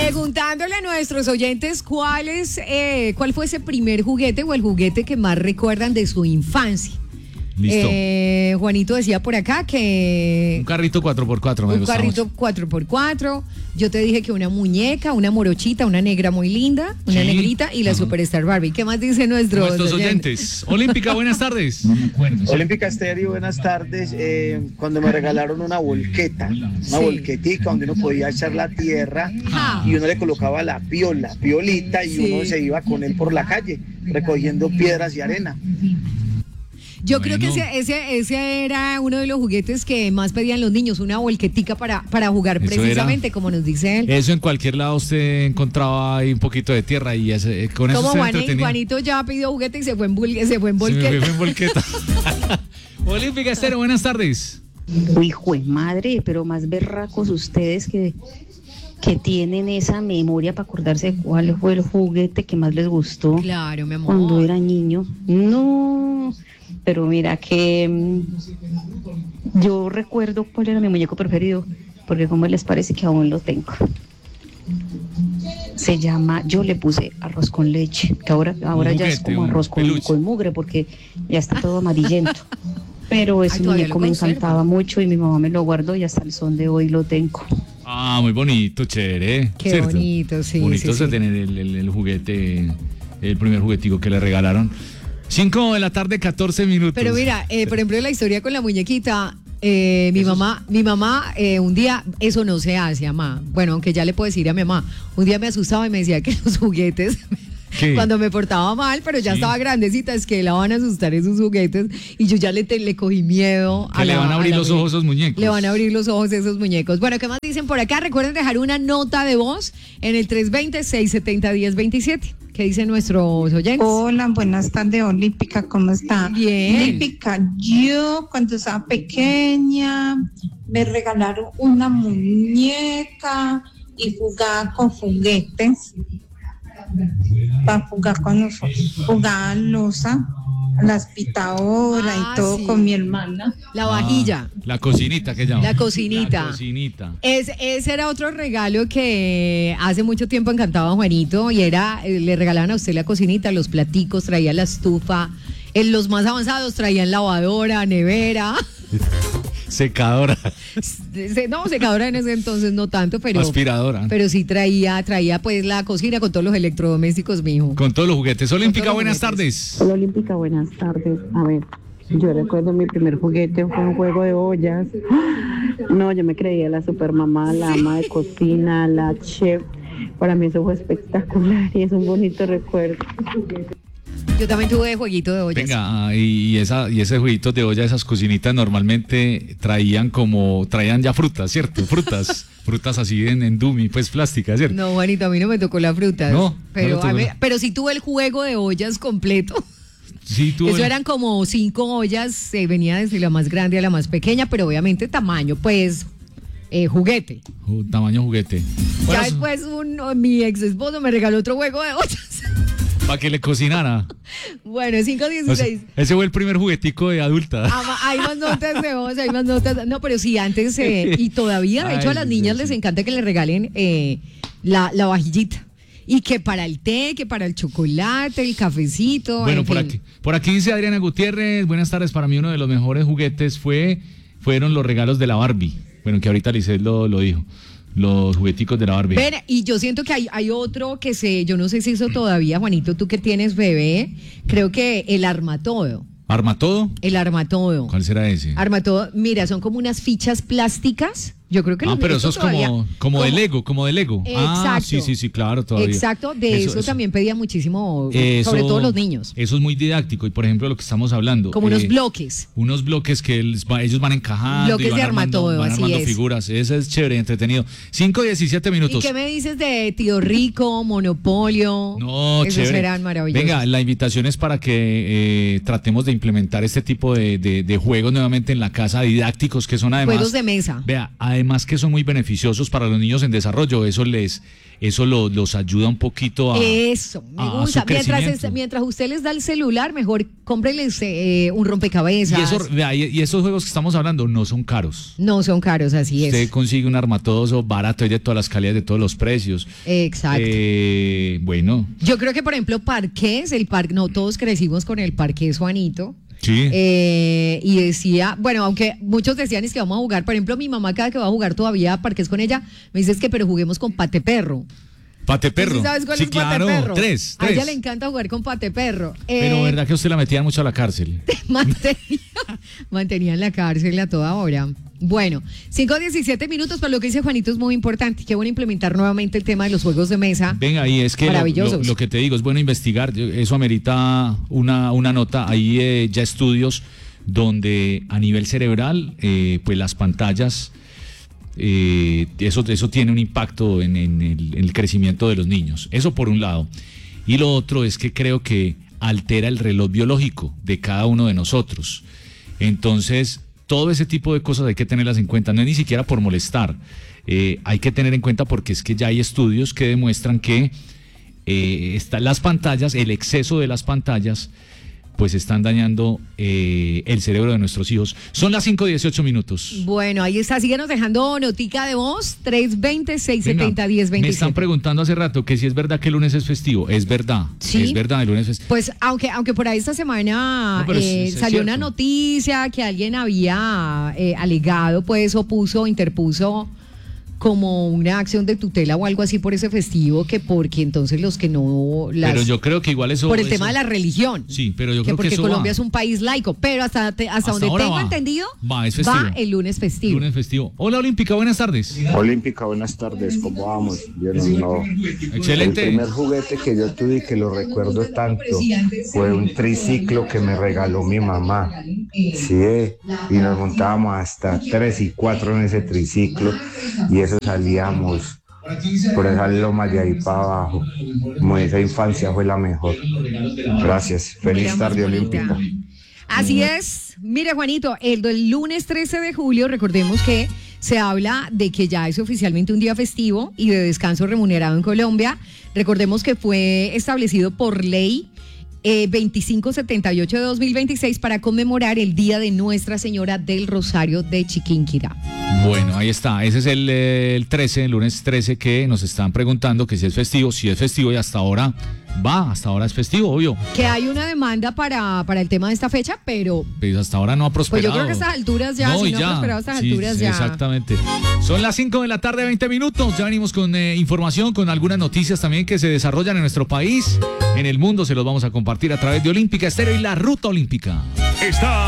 Preguntándole a nuestros oyentes cuál fue ese primer juguete o el juguete que más recuerdan de su infancia. Listo. Juanito decía por acá que... Un carrito 4x4 me Un gusta carrito mucho. 4x4. Yo te dije que una muñeca, una morochita, una negra muy linda, una Sí. negrita y la Superstar Barbie. ¿Qué más dicen nuestros oyentes? Olímpica, buenas tardes. Olímpica Estéreo, buenas tardes. Cuando me regalaron una volqueta, volquetica donde uno podía echar la tierra y uno le colocaba la piolita y uno se iba con él por la calle recogiendo piedras y arena. Yo creo que ese era uno de los juguetes que más pedían los niños, una volquetica para jugar Eso precisamente, era. como nos dice él. Eso en cualquier lado usted encontraba ahí un poquito de tierra y con eso Como se entretenía. Juanito ya pidió juguete y se fue en volqueta. Sí, me fui en volqueta. Olímpica Estéreo, buenas tardes. Hijo de madre, pero más berracos ustedes que tienen esa memoria para acordarse de cuál fue el juguete que más les gustó Claro, mi amor. cuando era niño. No, pero mira que yo recuerdo cuál era mi muñeco preferido, porque como les parece que aún lo tengo. Se llama, yo le puse arroz con leche, que ahora ya es como arroz con mugre, porque ya está todo amarillento. Pero ese muñeco me encantaba mucho y mi mamá me lo guardó y hasta el son de hoy lo tengo. Ah, muy bonito, chévere. Qué ¿cierto? bonito, sí. Bonito sí. tener el juguete, el primer juguetico que le regalaron. 5 de la tarde, 14 minutos. Pero mira, por ejemplo, la historia con la muñequita, mi mamá, un día, eso no se hace, mamá. Bueno, aunque ya le puedo decir a mi mamá, un día me asustaba y me decía que los juguetes... ¿Qué? Cuando me portaba mal, pero ya estaba grandecita, es que la van a asustar esos juguetes y yo ya le cogí miedo. Que le van a abrir los ojos esos muñecos. Le van a abrir los ojos esos muñecos. Bueno, ¿qué más dicen por acá? Recuerden dejar una nota de voz en el 320-670-1027. ¿Qué dicen nuestros oyentes? Hola, buenas tardes, Olímpica, ¿cómo está? Bien. Olímpica, yo cuando estaba pequeña me regalaron una muñeca y jugaba con juguetes. Para jugar con nosotros, jugaba losa, las pitadoras y todo con mi hermana. La vajilla. La cocinita que llaman. La cocinita. La cocinita. Ese era otro regalo que hace mucho tiempo encantaba a Juanito y le regalaban a usted la cocinita, los platicos, traía la estufa, los más avanzados traían lavadora, nevera. Secadora. No, secadora en ese entonces no tanto, pero... Aspiradora. Pero sí traía pues la cocina con todos los electrodomésticos, mijo. Con todos los juguetes. Olímpica, buenas tardes. Hola, Olímpica, buenas tardes. A ver, yo recuerdo mi primer juguete fue un juego de ollas. No, yo me creía la supermamá, la ama de cocina, la chef. Para mí eso fue espectacular y es un bonito recuerdo. Yo también tuve jueguito de ollas. Venga, y ese jueguito de olla, esas cocinitas normalmente traían ya frutas, ¿cierto? Frutas así en dummy, pues plásticas, ¿cierto? No, Juanito, a mí no me tocó la fruta. No, pero sí tuve el juego de ollas completo. Sí, Eso eran como 5 ollas, venía desde la más grande a la más pequeña, pero obviamente tamaño, pues, juguete. Tamaño juguete. Ya después mi ex esposo me regaló otro juego de ollas. Para que le cocinara. Bueno, 516. O sea, ese fue el primer juguetico de adulta. Hay más notas de voz, hay más notas. No, pero sí, antes, y todavía, de hecho, a las niñas les encanta que les regalen la vajillita. Y que para el té, que para el chocolate, el cafecito. Bueno, por aquí dice Adriana Gutiérrez, buenas tardes, para mí uno de los mejores juguetes fueron los regalos de la Barbie. Bueno, que ahorita Lisset lo dijo. Los jugueticos de la Barbie. Ven, y yo siento que hay otro que yo no sé si eso todavía, Juanito, tú que tienes bebé, creo que el Armatodo. ¿Armatodo? El Armatodo. ¿Cuál será ese? Armatodo, mira, son como unas fichas plásticas. Yo creo que pero eso es como de Lego, como de Lego. Exacto. Sí, claro, todavía. Exacto, eso también pedía muchísimo, sobre todo los niños. Eso es muy didáctico y, por ejemplo, lo que estamos hablando. Como unos bloques. Unos bloques que ellos van encajando. Bloques de Armatodo, van armando así es. figuras. Eso es chévere, entretenido. 5:17 minutos. ¿Y qué me dices de Tío Rico, Monopolio? No, esos chévere. eran maravillosos. Venga, la invitación es para que tratemos de implementar este tipo de juegos nuevamente en la casa, didácticos que son además... Juegos de mesa. Vea, además que son muy beneficiosos para los niños en desarrollo, eso los ayuda un poquito a eso, me gusta. Mientras usted les da el celular, mejor cómpreles un rompecabezas. Y esos juegos que estamos hablando no son caros. No son caros, así es. Usted consigue un armatoso barato y de todas las calidades, de todos los precios. Exacto. Bueno. Yo creo que, por ejemplo, parqués, no todos crecimos con el parqués, Juanito. Sí. Y decía, bueno, aunque muchos decían es que vamos a jugar, por ejemplo, mi mamá cada que va a jugar todavía parqués con ella, me dice es que pero juguemos con pateperro. Pateperro. ¿Sí sabes cuál sí, es claro. pateperro? Tres. A ella le encanta jugar con pateperro. Pero verdad que usted la metían mucho a la cárcel. Mantenía en la cárcel a toda hora. Bueno, 5:17 minutos, pero lo que dice Juanito es muy importante. Qué bueno implementar nuevamente el tema de los juegos de mesa. Venga, y es que lo que te digo, es bueno investigar, eso amerita una nota. Hay ya estudios donde a nivel cerebral, pues las pantallas, eso tiene un impacto en el crecimiento de los niños. Eso por un lado. Y lo otro es que creo que altera el reloj biológico de cada uno de nosotros. Entonces, todo ese tipo de cosas hay que tenerlas en cuenta, no es ni siquiera por molestar, hay que tener en cuenta porque es que ya hay estudios que demuestran que las pantallas, el exceso de las pantallas, pues están dañando el cerebro de nuestros hijos. Son las 5:18 minutos. Bueno, ahí está, síguenos dejando notica de voz, 320-670-1027. Me están preguntando hace rato que si es verdad que el lunes es festivo. Es verdad, ¿sí? Es verdad, el lunes es festivo. Pues aunque por ahí esta semana salió una noticia que alguien había alegado, pues, interpuso como una acción de tutela o algo así por ese festivo, que porque entonces los que no pero yo creo que igual eso por el tema de la religión, sí, pero yo creo que porque eso Colombia va. es un país laico, pero hasta donde tengo entendido va el lunes festivo. Hola Olímpica, buenas tardes. Olímpica, buenas tardes, ¿cómo vamos? Bien, no. Excelente. El primer juguete que yo tuve y que lo recuerdo tanto fue un triciclo que me regaló mi mamá. Sí, y nos montábamos hasta 3 y 4 en ese triciclo y eso salíamos por esa loma de ahí para abajo. Como esa infancia fue la mejor. Gracias, feliz tarde Olímpica. Así es. Mire, Juanito, el lunes 13 de julio, recordemos que se habla de que ya es oficialmente un día festivo y de descanso remunerado en Colombia. Recordemos que fue establecido por ley 2578 de 2026 para conmemorar el Día de Nuestra Señora del Rosario de Chiquinquirá. Bueno, ahí está, ese es el 13, el lunes 13, que nos están preguntando que si es festivo y hasta ahora es festivo, obvio. Que hay una demanda para el tema de esta fecha, pero pues hasta ahora no ha prosperado. Pues yo creo que a estas alturas ya, no, si no ha prosperado a estas alturas ya. Exactamente. Son las 5 de la tarde, 20 minutos, ya venimos con información, con algunas noticias también que se desarrollan en nuestro país, en el mundo, se los vamos a compartir a través de Olímpica Estéreo y la Ruta Olímpica. Está